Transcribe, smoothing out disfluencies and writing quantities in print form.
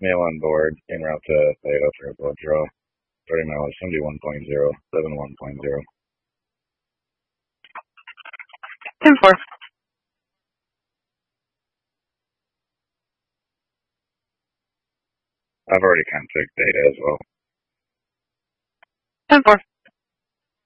Mail on board, en route to Philadelphia Airport, draw 30 miles, 71.0, 71.0. 10-4. I've already configured data as well. 10-4.